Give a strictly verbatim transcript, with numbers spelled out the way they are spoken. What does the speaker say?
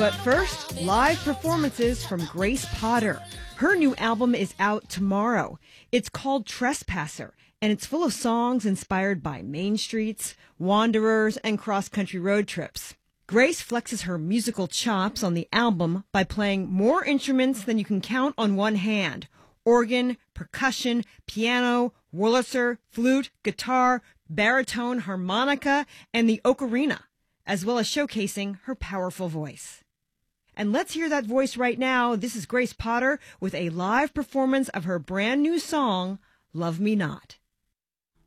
But first, live performances from Grace Potter. Her new album is out tomorrow. It's called Trespasser, and it's full of songs inspired by main streets, wanderers, and cross-country road trips. Grace flexes her musical chops on the album by playing more instruments than you can count on one hand. Organ, percussion, piano, Wurlitzer, flute, guitar, baritone, harmonica, and the ocarina, as well as showcasing her powerful voice. And let's hear that voice right now. This is Grace Potter with a live performance of her brand new song, Love Me Not.